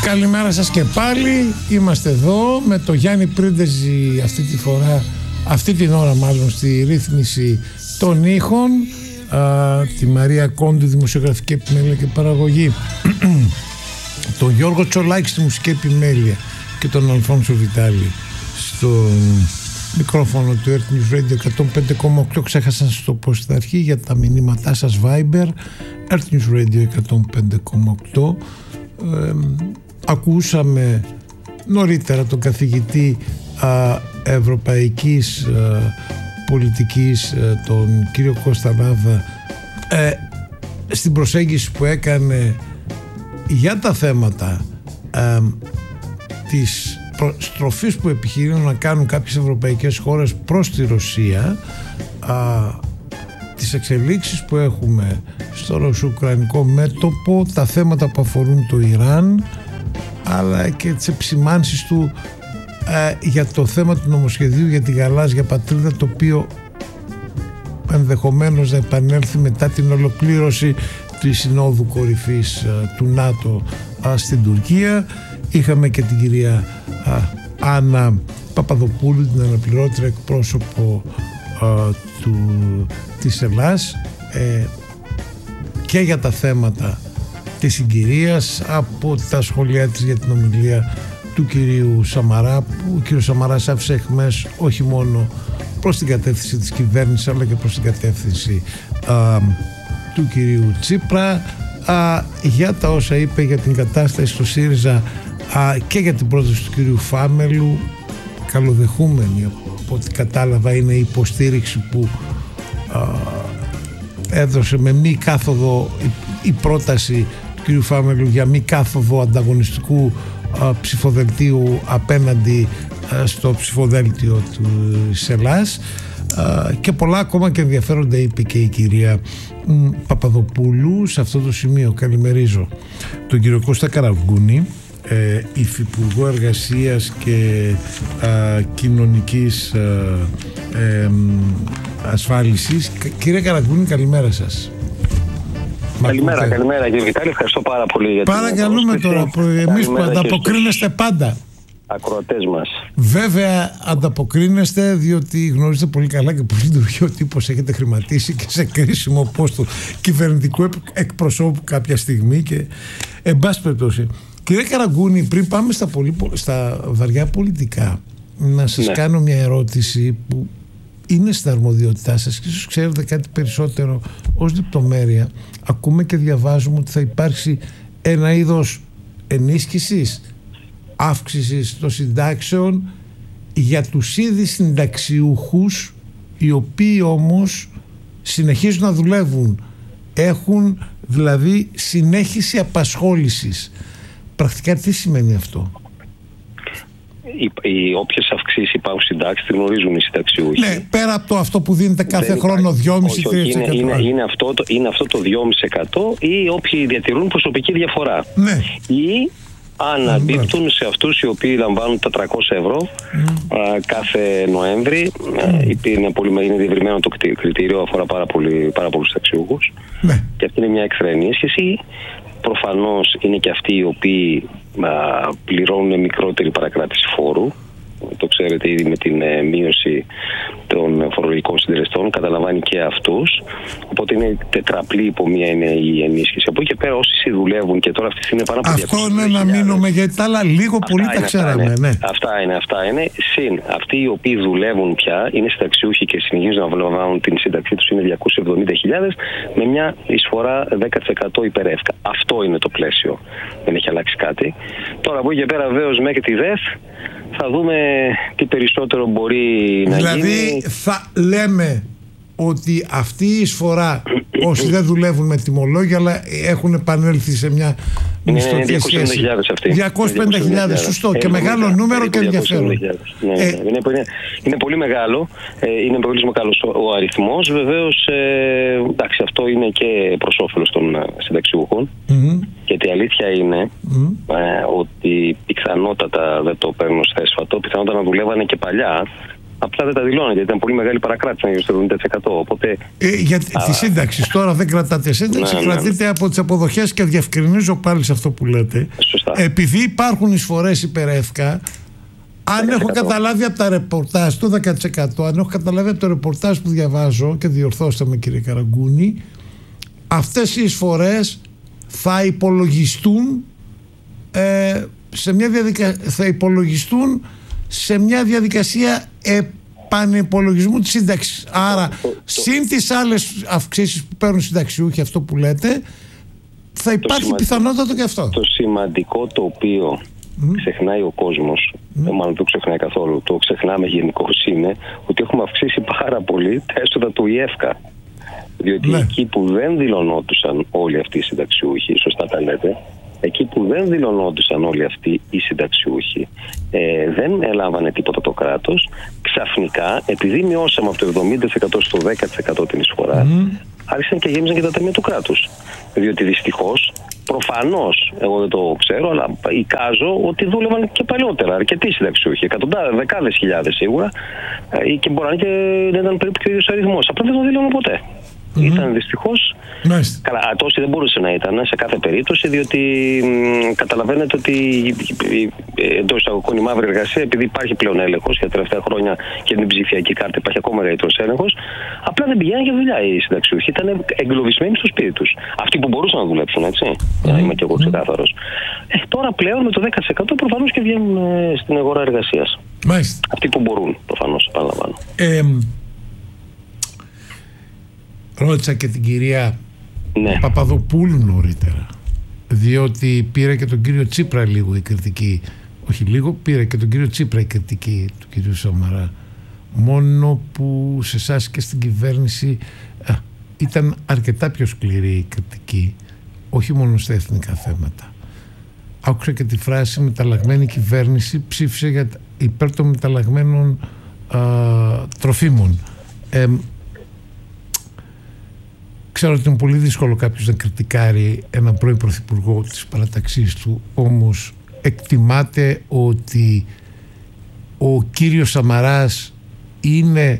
Καλημέρα σας και πάλι. Είμαστε εδώ με το Γιάννη Πρίντεζη αυτή τη φορά, αυτή την ώρα μάλλον, στη ρύθμιση των ήχων, τη Μαρία Κόντου, δημοσιογραφική επιμέλεια και παραγωγή, τον Γιώργο Τσολάκη στη μουσική επιμέλεια και τον Αλφόνσο Βιτάλη στο μικρόφωνο του Earth News Radio 105,8. Ξέχασα να σας το πω στην αρχή για τα μηνύματά σας Viber, Earth News Radio 105,8. Ακούσαμε νωρίτερα τον καθηγητή ευρωπαϊκής πολιτικής, τον κύριο Κώστα Νάβα, στην προσέγγιση που έκανε για τα θέματα της στροφής που επιχειρούν να κάνουν κάποιες ευρωπαϊκές χώρες προς τη Ρωσία, τις εξελίξεις που έχουμε στο ρωσο-ουκρανικό μέτωπο, τα θέματα που αφορούν το Ιράν, αλλά και τις επισημάνσεις του για το θέμα του νομοσχεδίου για τη γαλάζια πατρίδα, το οποίο ενδεχομένως να επανέλθει μετά την ολοκλήρωση της Συνόδου Κορυφής του ΝΑΤΟ στην Τουρκία. Είχαμε και την κυρία Άννα Παπαδοπούλου, την αναπληρώτρια εκπρόσωπο της Ελλάς, και για τα θέματα της συγκυρίας, από τα σχόλιά της για την ομιλία του κυρίου Σαμαρά, που ο κύριος Σαμαράς άφησε αιχμές όχι μόνο προς την κατεύθυνση της κυβέρνησης αλλά και προς την κατεύθυνση του κυρίου Τσίπρα, για τα όσα είπε για την κατάσταση στο ΣΥΡΙΖΑ και για την πρόταση του κυρίου Φάμελου. Καλοδεχούμενη, από ό,τι κατάλαβα, είναι η υποστήριξη που έδωσε με μη κάθοδο η πρόταση του κυρίου Φάμελου για μη κάθοδο ανταγωνιστικού ψηφοδελτίου απέναντι στο ψηφοδέλτιο της Ελλάς, και πολλά ακόμα και ενδιαφέροντα είπε και η κυρία Παπαδοπούλου. Σε αυτό το σημείο καλημερίζω τον κύριο Κώστα Καραγκούνη, υφυπουργό εργασίας και κοινωνικής ασφάλισης. Κύριε Καραγκούνη, καλημέρα σας. Καλημέρα κύριε Βιτάλη, ευχαριστώ πάρα πολύ για την παρακαλούμε τώρα, εμείς που ανταποκρίνεστε πάντα. Ακροατές μας. Βέβαια ανταποκρίνεστε, διότι γνωρίζετε πολύ καλά και πολύ ντροπιό τύπος έχετε χρηματίσει και σε κρίσιμο πόστο κυβερνητικού εκπροσώπου κάποια στιγμή, και εν πάση περιπτώσει, κύριε Καραγκούνη, πριν πάμε στα βαριά πολιτικά, να σας κάνω μια ερώτηση που είναι στην αρμοδιότητά σας και ίσως ξέρετε κάτι περισσότερο ως λεπτομέρεια. Ακούμε και διαβάζουμε ότι θα υπάρξει ένα είδος ενίσχυσης, αύξησης των συντάξεων για τους ήδη συνταξιούχους, οι οποίοι όμως συνεχίζουν να δουλεύουν, έχουν δηλαδή συνέχιση απασχόλησης. Πρακτικά τι σημαίνει αυτό? Οι όποιες αυξήσεις υπάρχουν συντάξεις, τη γνωρίζουν οι συνταξιούχοι. Ναι, πέρα από αυτό που δίνεται κάθε χρόνο 2,5-3%. Είναι αυτό το 2,5% ή όποιοι διατηρούν προσωπική διαφορά. Ναι. Ή αναμπίπτουν σε αυτούς οι οποίοι λαμβάνουν τα 300 ευρώ κάθε Νοέμβρη. Είναι διευρυμένο το κριτήριο, αφορά πάρα πολλούς συνταξιούχους. Ναι. Και αυτή είναι μια έξτρα ενίσχυση. Προφανώς είναι και αυτοί οι οποίοι πληρώνουν μικρότερη παρακράτηση φόρου. Το ξέρετε ήδη με την μείωση των φορολογικών συντελεστών, καταλαμβάνει και αυτούς. Οπότε είναι τετραπλή υπομία είναι η ενίσχυση. Από εκεί και πέρα όσοι δουλεύουν, και τώρα αυτή είναι πάνω από 200.000. Αυτό είναι να μείνουμε, γιατί τα άλλα λίγο πολύ τα ξέραμε. Ναι. Αυτά είναι. Συν αυτοί οι οποίοι δουλεύουν πια, είναι συνταξιούχοι και συνεχίζουν να λαμβάνουν την σύνταξή τους, είναι 270.000 με μια εισφορά 10% υπερεύκα. Αυτό είναι το πλαίσιο. Δεν έχει αλλάξει κάτι. Τώρα από εκεί και πέρα βεβαίως μέχρι τη ΔΕΘ θα δούμε τι περισσότερο μπορεί να γίνει. Δηλαδή θα λέμε ότι αυτή η εισφορά, όσοι δεν δουλεύουν με τιμολόγια αλλά έχουν επανέλθει σε μια μισθωτή σχέση, 250.000 αυτή. 250.000, σωστό, και μεγάλο νούμερο και ενδιαφέρον. Είναι πολύ μεγάλο, είναι πολύ μεγάλος ο αριθμός. Βεβαίως, εντάξει, αυτό είναι και προς όφελος των συνταξιούχων, γιατί η αλήθεια είναι ότι πιθανότατα, δεν το παίρνω στο έσφατο, πιθανότατα να δουλεύανε και παλιά, Απλά δεν τα δηλώνει, γιατί ήταν πολύ μεγάλη παρακράτηση, στο 70%. Οπότε. Γιατί τη σύνταξη τώρα δεν κρατάτε σύνταξη, κρατείτε από τις αποδοχές, και διευκρινίζω πάλι σε αυτό που λέτε. Σωστά. Επειδή υπάρχουν εισφορές υπερεύκα, αν έχω καταλάβει από τα ρεπορτάζ, το 10%, αν έχω καταλάβει από το ρεπορτάζ που διαβάζω, και διορθώστε με κύριε Καραγκούνη, αυτές οι εισφορές θα υπολογιστούν σε μια διαδικασία επανυπολογισμού της σύνταξης. Άρα, συν τις άλλες αυξήσεις που παίρνουν συνταξιούχοι, αυτό που λέτε, θα υπάρχει πιθανότατο και αυτό. Το σημαντικό το οποίο ξεχνάει ο κόσμος, μάλλον δεν το ξεχνάει καθόλου, το ξεχνάμε γενικώς, είναι ότι έχουμε αυξήσει πάρα πολύ τα έσοδα του ΙΕΦΚΑ. Διότι εκεί που δεν δηλωνόντουσαν όλοι αυτοί οι συνταξιούχοι, σωστά τα λέτε, εκεί που δεν δηλωνόντουσαν όλοι αυτοί οι συνταξιούχοι, δεν έλαβανε τίποτα το κράτος, ξαφνικά, επειδή μειώσαμε από το 70% στο 10% την εισφορά, άρχισαν και γέμιζαν και τα ταμεία του κράτους. Διότι δυστυχώς, προφανώς, εγώ δεν το ξέρω, αλλά εικάζω ότι δούλευαν και παλιότερα αρκετοί συνταξιούχοι, εκατοντάδες, δεκάδες χιλιάδες σίγουρα, και μπορεί να ήταν περίπου και ο ίδιος αριθμός. Απλά δεν το δήλωναν ποτέ. Ήταν δυστυχώς. Καλά, τόσοι δεν μπορούσε να ήταν σε κάθε περίπτωση, διότι καταλαβαίνετε ότι εντός εισαγωγικών η μαύρη εργασία, επειδή υπάρχει πλέον έλεγχος για τα τελευταία χρόνια και την ψηφιακή κάρτα υπάρχει ακόμα μεγαλύτερος έλεγχος, απλά δεν πηγαίνουν για δουλειά οι συνταξιούχοι. Ήταν εγκλωβισμένοι στο σπίτι τους. Αυτοί που μπορούσαν να δουλέψουν, έτσι. Είμαι και εγώ ξεκάθαρος. Τώρα πλέον με το 10% προφανώς και βγαίνουν στην αγορά εργασίας. Αυτοί που μπορούν, προφανώς, επαναλαμβάνω. Ρώτησα και την κυρία Παπαδοπούλου νωρίτερα, διότι πήρε και τον κύριο Τσίπρα λίγο η κριτική, όχι λίγο, πήρε και τον κύριο Τσίπρα η κριτική του κυρίου Σαμαρά, μόνο που σε εσάς και στην κυβέρνηση ήταν αρκετά πιο σκληρή η κριτική, όχι μόνο στα εθνικά θέματα. Άκουσα και τη φράση «μεταλλαγμένη κυβέρνηση ψήφισε υπέρ των μεταλλαγμένων τροφίμων». Ξέρω ότι είναι πολύ δύσκολο κάποιος να κριτικάρει έναν πρώην πρωθυπουργό της παραταξής του, όμως εκτιμάτε ότι ο κύριος Σαμαράς είναι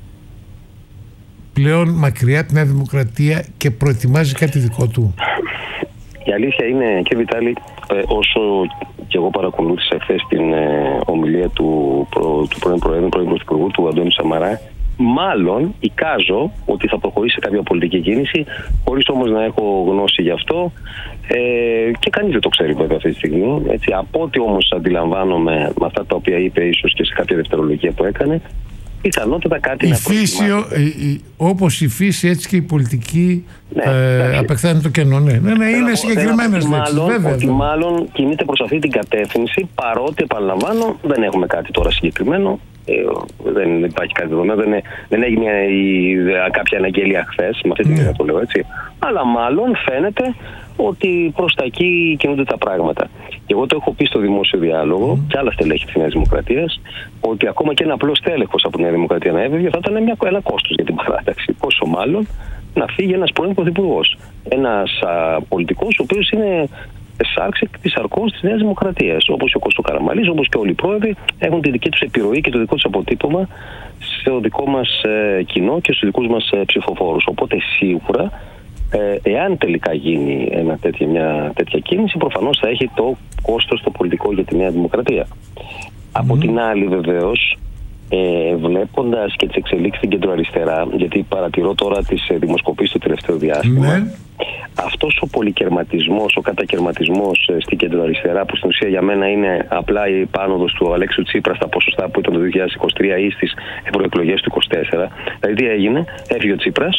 πλέον μακριά από τη Νέα Δημοκρατία και προετοιμάζει κάτι δικό του? Η αλήθεια είναι, κύριε Βιτάλη, όσο και εγώ παρακολούθησα χθες την ομιλία του πρώην πρωθυπουργού του Αντώνη Σαμαρά, μάλλον εικάζω ότι θα προχωρήσει σε κάποια πολιτική κίνηση, χωρίς όμως να έχω γνώση γι' αυτό, και κανείς δεν το ξέρει βέβαια αυτή τη στιγμή. Έτσι, από ό,τι όμως αντιλαμβάνομαι με αυτά τα οποία είπε, ίσως και σε κάποια δευτερολογία που έκανε, πιθανότατα κάτι να προετοιμάσει. Όπως η φύση, έτσι και η πολιτική απεκθάνει το κενό. Ναι, είναι συγκεκριμένες λέξεις. Ότι μάλλον κινείται προς αυτή την κατεύθυνση, παρότι, επαναλαμβάνω, δεν έχουμε κάτι τώρα συγκεκριμένο. Δεν υπάρχει κάτι δεδομένο, δεν έγινε κάποια αναγγελία χθες, με αυτή την έννοια το λέω, έτσι. Αλλά μάλλον φαίνεται ότι προς τα εκεί κινούνται τα πράγματα. Και εγώ το έχω πει στο δημόσιο διάλογο και άλλα στελέχη της Νέας Δημοκρατίας, ότι ακόμα και ένα απλός τέλεχος από τη Νέα Δημοκρατία να έβγαινε θα ήταν ένα κόστος για την παράταξη. Πόσο μάλλον να φύγει ένας πρώην πρωθυπουργός. Ένας πολιτικός ο οποίος είναι εσάρξη της αρκός της Νέας Δημοκρατίας. Όπως ο Κώστος Καραμανλής, όπως και όλοι οι πρόεδροι, έχουν τη δική τους επιρροή και το δικό τους αποτύπωμα στο δικό μας κοινό και στους δικούς μας ψηφοφόρους. Οπότε σίγουρα, εάν τελικά γίνει μια τέτοια κίνηση, προφανώς θα έχει το κόστος το πολιτικό για τη Νέα Δημοκρατία. Από την άλλη, βεβαίως, βλέποντας και τις εξελίξεις στην κεντροαριστερά, γιατί παρατηρώ τώρα τις δημοσκοπήσεις το τελευταίο διάστημα, αυτός ο πολυκερματισμός, ο κατακερματισμός στην κεντροαριστερά, που στην ουσία για μένα είναι απλά η επάνωδος του Αλέξου Τσίπρα στα ποσοστά που ήταν το 2023 ή στις ευρωεκλογές του 2024. Δηλαδή τι έγινε, έφυγε ο Τσίπρας,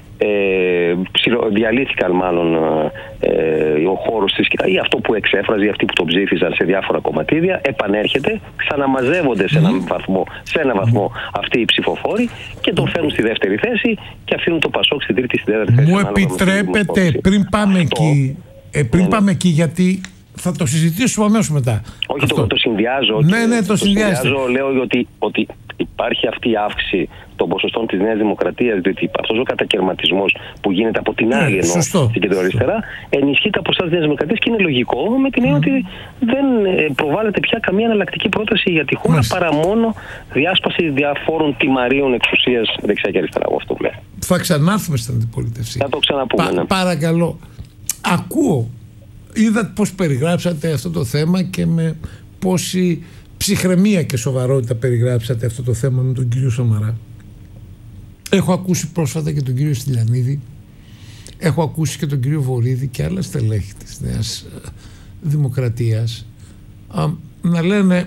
διαλύθηκαν μάλλον ο χώρος της, ή αυτό που εξέφραζε, αυτοί που τον ψήφιζαν σε διάφορα κομματίδια, επανέρχεται, ξαναμαζεύονται σε ένα βαθμό αυτοί οι ψηφοφόροι και τον φέρνουν στη δεύτερη θέση και αφήνουν το Πασόκ στην τρίτη, στη τέταρτη θέση. Μου επιτρέπετε, πριν πάμε εκεί, γιατί θα το συζητήσουμε αμέσως μετά. Όχι, το συνδυάζω. Ναι, το συνδυάζω. Λέω ότι υπάρχει αυτή η αύξηση των ποσοστών της Νέας Δημοκρατίας, διότι αυτός ο κατακαιρματισμός που γίνεται από την άλλη ενώ στην κεντροαριστερά ενισχύει τα ποσοστά της Νέας Δημοκρατίας και είναι λογικό με την έννοια ότι δεν προβάλλεται πια καμία εναλλακτική πρόταση για τη χώρα παρά μόνο διάσπαση διαφόρων τιμαρίων εξουσίας δεξιά και αριστερά. Αυτό που λέω. Θα ξανάρθουμε στην αντιπολίτευση. Θα το ξαναπούμε. Παρακαλώ. Ακούω. Είδατε πώς περιγράψατε αυτό το θέμα και με πόση ψυχραιμία και σοβαρότητα περιγράψατε αυτό το θέμα με τον κύριο Σαμαρά. Έχω ακούσει πρόσφατα και τον κύριο Στυλιανίδη, έχω ακούσει και τον κύριο Βορίδη και άλλα στελέχη της Νέας Δημοκρατίας να λένε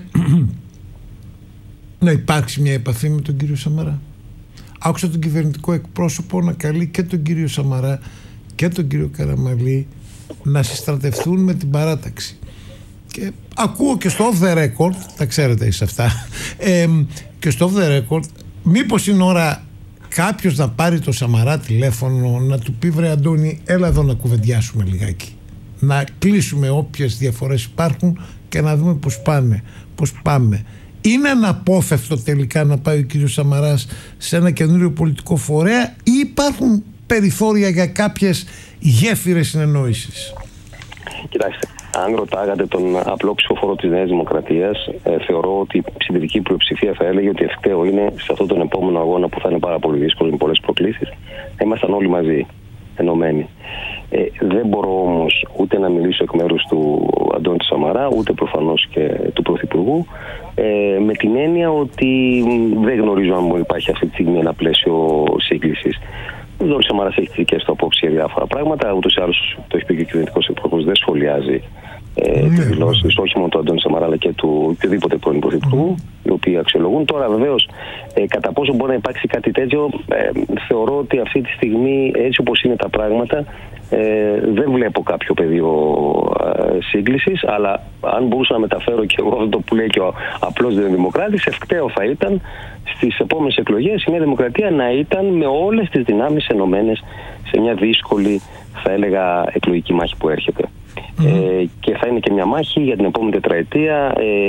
να υπάρξει μια επαφή με τον κύριο Σαμαρά. Άκουσα τον κυβερνητικό εκπρόσωπο να καλεί και τον κύριο Σαμαρά και τον κύριο Καραμανλή να συστρατευτούν με την παράταξη. Και ακούω και στο off the record, τα ξέρετε εσείς αυτά, και στο off the record, μήπως είναι ώρα κάποιος να πάρει το Σαμαρά τηλέφωνο να του πει βρε Αντώνη, έλα εδώ να κουβεντιάσουμε λιγάκι, να κλείσουμε όποιες διαφορές υπάρχουν και να δούμε πώς πάμε. Είναι αναπόφευκτο τελικά να πάει ο κύριος Σαμαράς σε ένα καινούριο πολιτικό φορέα ή υπάρχουν περιθώρια για κάποιες γέφυρες συνεννόησης? Κοιτάξτε, αν ρωτάγατε τον απλό ψηφοφόρο της Νέας Δημοκρατίας, θεωρώ ότι η συντηρητική πλειοψηφία θα έλεγε ότι ευκταίο είναι σε αυτόν τον επόμενο αγώνα που θα είναι πάρα πολύ δύσκολο με πολλές προκλήσεις να ήμασταν όλοι μαζί, ενωμένοι. Δεν μπορώ όμως ούτε να μιλήσω εκ μέρους του Αντώνη Σαμαρά, ούτε προφανώς και του Πρωθυπουργού, με την έννοια ότι δεν γνωρίζω αν υπάρχει αυτή τη στιγμή ένα πλαίσιο σύγκλησης. Ο Δόρης Σαμαράς έχει τις δικές του απόψεις για διάφορα πράγματα. Ούτως ή άλλως το έχει πει και ο κυβερνητικός εκπρόσωπος, δεν σχολιάζει τις δηλώσεις όχι μόνο του Αντώνη Σαμαρά αλλά και του οποιοδήποτε πρώην πρωθυπουργού, οι οποίοι αξιολογούν. Τώρα βεβαίως κατά πόσο μπορεί να υπάρξει κάτι τέτοιο, θεωρώ ότι αυτή τη στιγμή έτσι όπως είναι τα πράγματα δεν βλέπω κάποιο πεδίο σύγκλησης, αλλά αν μπορούσα να μεταφέρω και εγώ αυτό που λέει και ο απλός δημοκράτης, ευκταίο θα ήταν στις επόμενες εκλογές η Νέα Δημοκρατία να ήταν με όλες τις δυνάμεις ενωμένες σε μια δύσκολη, θα έλεγα, εκλογική μάχη που έρχεται. Και θα είναι και μια μάχη για την επόμενη τετραετία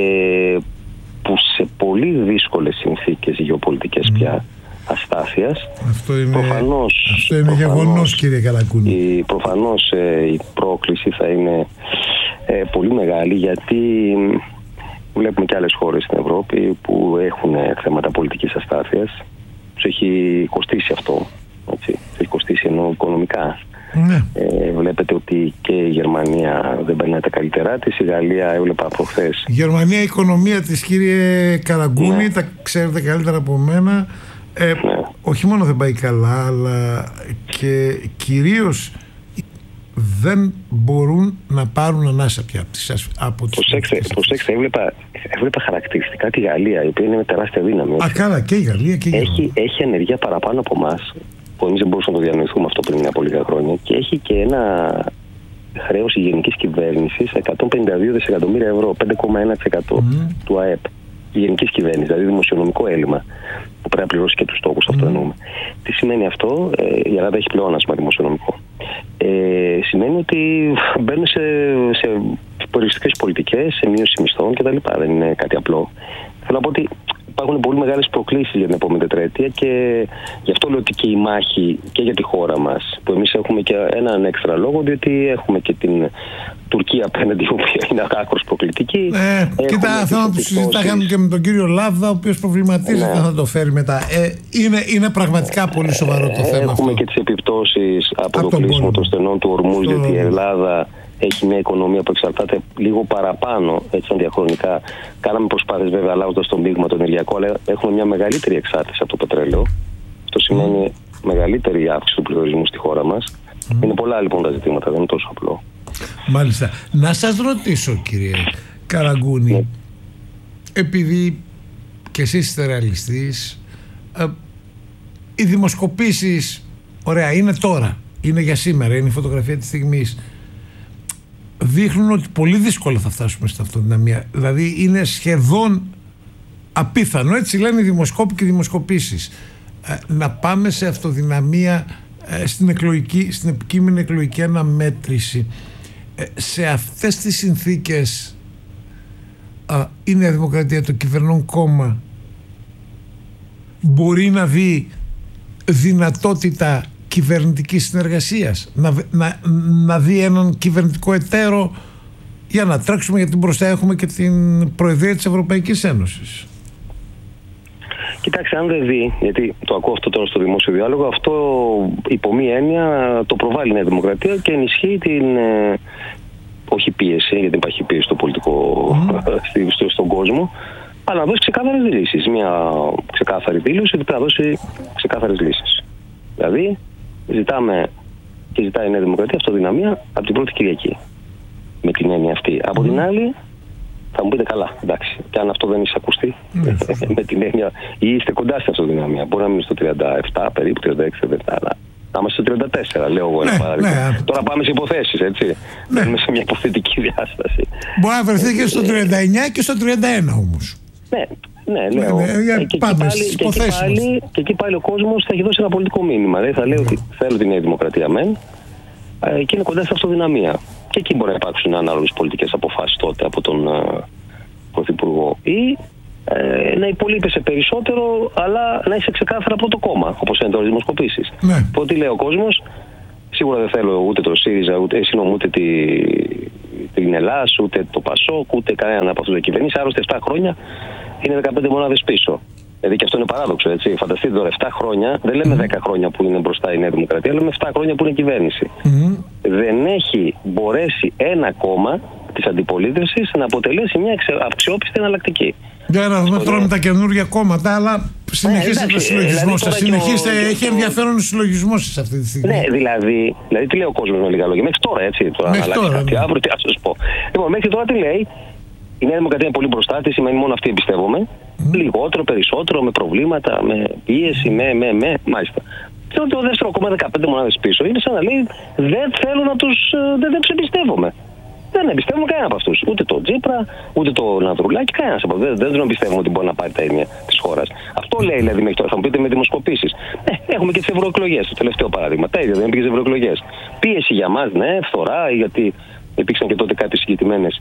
που σε πολύ δύσκολες συνθήκες γεωπολιτικές πια αστάθειας. Αυτό είναι γεγονός, κύριε Καλακούνη. Προφανώς η πρόκληση θα είναι πολύ μεγάλη, γιατί βλέπουμε και άλλες χώρες στην Ευρώπη που έχουν θέματα πολιτικής αστάθειας. Τους έχει κοστίσει αυτό. Έτσι. Τους έχει κοστίσει ενώ οικονομικά. Ναι. Βλέπετε ότι και η Γερμανία δεν περνάει τα καλύτερά της. Η Γαλλία έβλεπα προχθές. Η Γερμανία, η οικονομία της, κύριε Καραγκούνη, ναι, τα ξέρετε καλύτερα από μένα. Ναι. Όχι μόνο δεν πάει καλά, αλλά και κυρίως δεν μπορούν να πάρουν ανάσα πια από τις... Προσέξτε, έβλεπα χαρακτηριστικά τη Γαλλία, η οποία είναι με τεράστια δύναμη. Καλά, και η Γαλλία και η Γερμανία. Έχει ανεργία παραπάνω από εμάς, που εμείς δεν μπορούσαμε να το διανοηθούμε αυτό πριν από λίγα χρόνια, και έχει και ένα χρέος η γενικής κυβέρνησης 152 δισεκατομμύρια ευρώ, 5,1% του ΑΕΠ. Η γενικής κυβέρνηση, δηλαδή δημοσιονομικό έλλειμμα που πρέπει να πληρώσει και τους στόχους, αυτό εννοούμε. Τι σημαίνει αυτό? Η Ελλάδα έχει πλεόνασμα δημοσιονομικό. Σημαίνει ότι μπαίνουν σε περιοριστικές πολιτικές, σε μείωση μισθών κτλ. Δεν είναι κάτι απλό. Θέλω να πω ότι υπάρχουν πολύ μεγάλες προκλήσεις για την επόμενη τετραετία και γι' αυτό λέω ότι και η μάχη και για τη χώρα μας, που εμείς έχουμε και έναν έξτρα λόγο, διότι έχουμε και την Τουρκία απέναντι, η οποία είναι άκρως προκλητική. Κοίτα, θέλω να το συζητάγαμε και με τον κύριο Λάβδα, ο οποίος προβληματίζεται να το φέρει μετά. Είναι πραγματικά πολύ σοβαρό το θέμα. Έχουμε και τις επιπτώσεις από το κλείσιμο των στενών του Ορμούζ, διότι η Ελλάδα έχει μια οικονομία που εξαρτάται λίγο παραπάνω, έτσι διαχρονικά. Κάναμε προσπάθειες βέβαια αλλάζοντας το μείγμα το ενεργειακό, αλλά έχουμε μια μεγαλύτερη εξάρτηση από το πετρέλαιο. Αυτό σημαίνει μεγαλύτερη αύξηση του πληθωρισμού στη χώρα μας. Είναι πολλά λοιπόν τα ζητήματα, δεν είναι τόσο απλό. Μάλιστα. Να σας ρωτήσω, κύριε Καραγκούνη, επειδή και εσείς είστε ρεαλιστής, οι δημοσκοπήσεις, ωραία, είναι τώρα, είναι για σήμερα, είναι η φωτογραφία της στιγμής, δείχνουν ότι πολύ δύσκολα θα φτάσουμε στην αυτοδυναμία. Δηλαδή είναι σχεδόν απίθανο, έτσι λένε οι δημοσκόποι και οι δημοσκοπήσεις, να πάμε σε αυτοδυναμία στην επικείμενη εκλογική αναμέτρηση. Σε αυτές τις συνθήκες η Νέα Δημοκρατία, το κυβερνών κόμμα, μπορεί να δει δυνατότητα κυβερνητικής συνεργασίας, να δει έναν κυβερνητικό εταίρο για να τρέξουμε, γιατί μπροστά έχουμε και την Προεδρία της Ευρωπαϊκής Ένωσης? Κοιτάξτε, αν δεν δει, γιατί το ακούω αυτό τώρα στο δημόσιο διάλογο, αυτό υπό μία έννοια το προβάλλει η Νέα Δημοκρατία και ενισχύει την όχι πίεση, γιατί υπάρχει πίεση στο πολιτικό στον κόσμο, αλλά να δώσει ξεκάθαρες λύσεις. Μια ξεκάθαρη δήλωση ότι πρέπει να δώσει ξεκάθαρες λύσεις. Δηλαδή, ζητάμε και ζητάει η Νέα Δημοκρατία αυτοδυναμία από την πρώτη Κυριακή. Με την έννοια αυτή. Από την άλλη, θα μου πείτε καλά, εντάξει, και αν αυτό δεν έχει ακουστεί, με την έννοια, ή είστε κοντά στην αυτοδυναμία. Μπορεί να μείνει στο 37, περίπου 36, αλλά να είμαστε στο 34, λέω εγώ ένα παράδειγμα. Τώρα πάμε σε υποθέσεις, έτσι. Μπαίνουμε σε μια υποθετική διάσταση. Μπορεί να βρεθεί και στο 39 και στο 31 όμως. Ναι, λέω. Και εκεί πάλι ο κόσμος θα έχει δώσει ένα πολιτικό μήνυμα. Δηλαδή θα λέει ότι θέλω τη Νέα Δημοκρατία μεν και είναι κοντά στην αυτοδυναμία. Και εκεί μπορεί να υπάρξουν ανάλογες πολιτικές αποφάσεις τότε από τον Πρωθυπουργό. Ή να υπολείπεσαι περισσότερο, αλλά να είσαι ξεκάθαρα από το κόμμα, όπως είναι τώρα οι δημοσκοπήσεις. Οπότε λέει ο κόσμος, σίγουρα δεν θέλω ούτε το ΣΥΡΙΖΑ, ούτε την Ελλάδα, ούτε το ΠΑΣΟΚ, ούτε κανέναν από αυτούς τους κυβερνήσεις. Άλλωστε 7 χρόνια είναι 15 μονάδες πίσω. Δηλαδή και αυτό είναι παράδοξο, έτσι. Φανταστείτε τώρα 7 χρόνια, δεν λέμε 10 χρόνια που είναι μπροστά η Νέα Δημοκρατία, λέμε 7 χρόνια που είναι κυβέρνηση. Δεν έχει μπορέσει ένα κόμμα της αντιπολίτευσης να αποτελέσει μια αξιόπιστη εναλλακτική. Για να δούμε τώρα με τα καινούργια κόμματα, αλλά συνεχίστε το συλλογισμό σας. Συνεχίστε, έχει ενδιαφέρον ο συλλογισμός σας αυτή τη στιγμή. Ναι, δηλαδή τι λέει ο κόσμος με λίγα λόγια. Μέχρι τώρα, έτσι. Τώρα να αλλάξει κάτι. Αύριο τι θα σας πω. Λοιπόν, μέχρι τώρα τι λέει. Η Νέα Δημοκρατία είναι πολύ μπροστά τη, σημαίνει μόνο αυτή εμπιστεύομαι. Λιγότερο, περισσότερο, με προβλήματα, με πίεση, μάλιστα. Και το δεύτερο κόμμα 15 μονάδες πίσω είναι σαν να λέει δεν θέλω να τους. Δεν τους εμπιστεύομαι. Δεν εμπιστεύομαι κανένα από αυτούς. Ούτε τον Τσίπρα, ούτε τον Ανδρουλάκη, κανένας από αυτούς. Δεν τον εμπιστεύομαι ότι μπορεί να πάρει τα έννοια της χώρας. Αυτό λέει δηλαδή μέχρι τώρα. Θα μου πείτε με δημοσκοπήσεις. Έχουμε και τις ευρωεκλογές. Το τελευταίο παράδειγμα. Τα ίδια δεν πήγε στις ευρωεκλογές. Πίεση για μας, ναι, φθορά, γιατί υπήρξαν και τότε κάποιες συγκεκριμένες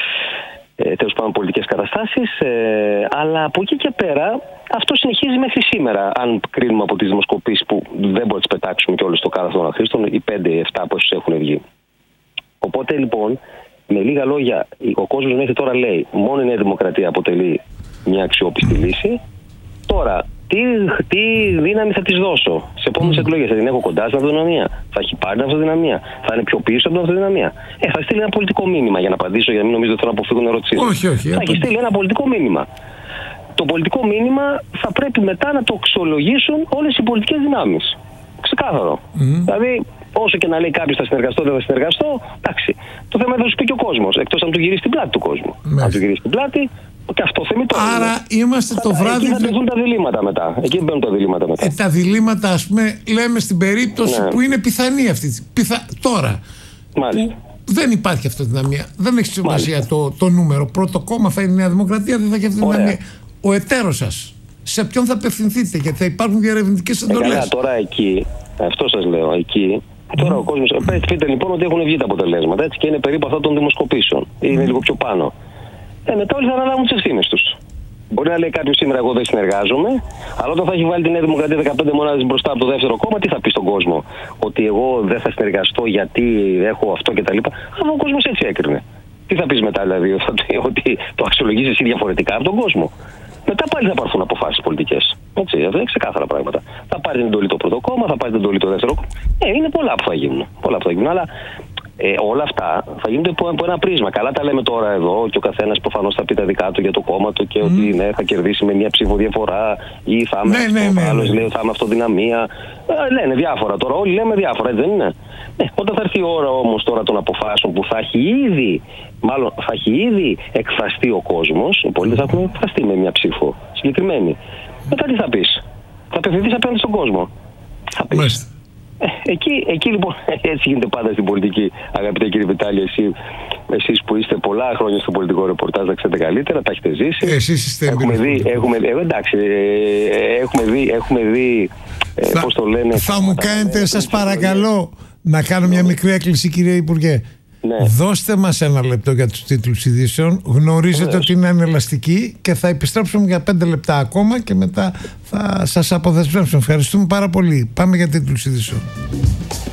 τέλος πάντων πολιτικές καταστάσεις, αλλά από εκεί και πέρα αυτό συνεχίζει μέχρι σήμερα, αν κρίνουμε από τις δημοσκοπήσεις που δεν μπορούμε να τις πετάξουμε και όλες στο κάδο των αχρήστων, οι 5-7 από όσους έχουν βγει. Οπότε λοιπόν, με λίγα λόγια, ο κόσμος μέχρι τώρα λέει μόνο η Νέα Δημοκρατία αποτελεί μια αξιόπιστη λύση. Τώρα, τι δύναμη θα της δώσω σε επόμενες εκλογές? Θα την έχω κοντά στην αυτοδυναμία? Θα έχει πάρει την αυτοδυναμία? Θα είναι πιο πίσω από την αυτοδυναμία? Θα στείλει ένα πολιτικό μήνυμα, για να απαντήσω, για να μην νομίζω ότι θέλω να αποφύγουν ερωτήσεις. Όχι. Θα έχει στείλει ένα πολιτικό μήνυμα. Το πολιτικό μήνυμα θα πρέπει μετά να το αξιολογήσουν όλες οι πολιτικές δυνάμεις. Ξεκάθαρο. Δηλαδή, όσο και να λέει κάποιος θα συνεργαστώ, δεν θα συνεργαστώ, εντάξει. Το θέμα θα σου πει και ο κόσμος, εκτός αν του γυρίσει την πλάτη του κόσμου. Αν του γυρίσει την πλάτη, και αυτό θεμιτό. Άρα είμαστε το βράδυ. Εκεί θα τεθούν τα διλήμματα μετά. Εκεί μπαίνουν τα διλήμματα μετά. Τα διλήμματα, ας πούμε, λέμε στην περίπτωση που είναι πιθανή αυτή. Τώρα. Μάλιστα. Δεν υπάρχει αυτοδυναμία. Δεν έχει σημασία το νούμερο. Πρώτο κόμμα θα είναι η Νέα Δημοκρατία, δεν θα έχει αυτοδυναμία. Ο εταίρος σας, σε ποιον θα απευθυνθείτε? Γιατί θα υπάρχουν διαρευνητικές εντολές. Τώρα εκεί, αυτό σας λέω, εκεί. Τώρα ο κόσμος. Πείτε λοιπόν ότι έχουν βγει τα αποτελέσματα, έτσι, και είναι περίπου αυτά των δημοσκοπήσεων. Είναι λίγο πιο πάνω. Μετά όλοι θα αναλάβουν τις ευθύνες τους. Μπορεί να λέει κάποιος σήμερα εγώ δεν συνεργάζομαι, αλλά όταν θα έχει βάλει τη Νέα Δημοκρατία 15 μονάδες μπροστά από το δεύτερο κόμμα, τι θα πει στον κόσμο? Ότι εγώ δεν θα συνεργαστώ γιατί έχω αυτό κτλ. Αλλά ο κόσμος έτσι έκρινε. Τι θα πεις μετά, δηλαδή, ότι το αξιολογείς εσύ διαφορετικά από τον κόσμο? Μετά πάλι θα πάρθουν αποφάσεις πολιτικές. Έτσι, αυτά είναι ξεκάθαρα πράγματα. Θα πάρει την εντολή το πρώτο κόμμα, θα πάρει την εντολή το δεύτερο κόμμα. Είναι πολλά που θα γίνουν. Αλλά όλα αυτά θα γίνονται από ένα πρίσμα. Καλά τα λέμε τώρα εδώ και ο καθένας προφανώς θα πει τα δικά του για το κόμμα του και ότι ναι, θα κερδίσει με μια ψηφοδιαφορά ή θα είμαι άλλος λέει θα είμαι αυτοδυναμία. Λένε διάφορα τώρα. Όλοι λέμε διάφορα, έτσι δεν είναι? Όταν θα έρθει η ώρα όμως τώρα των αποφάσεων που θα έχει ήδη εκφραστεί ο κόσμος, οι πολίτες θα έχουν εκφραστεί με μια ψήφο συγκεκριμένη. Μετά τι θα πεις? Θα απευθυνθείς απέναντι στον κόσμο. Θα πεις. Εκεί λοιπόν έτσι γίνεται πάντα στην πολιτική, αγαπητέ κύριε Βιτάλη. Εσείς που είστε πολλά χρόνια στο πολιτικό ρεπορτάζ, θα ξέρετε καλύτερα, τα έχετε ζήσει. Εσείς είστε έχουμε δει πώς το λένε. Θα μου κάνετε, σας παρακαλώ, να κάνω μια μικρή έκκληση, κύριε Υπουργέ. Ναι. Δώστε μας ένα λεπτό για τους τίτλους ειδήσεων. Γνωρίζετε ότι είναι ανελαστικοί και θα επιστρέψουμε για 5 λεπτά ακόμα και μετά θα σας αποδεσμεύσουμε. Ευχαριστούμε πάρα πολύ. Πάμε για τίτλους ειδήσεων.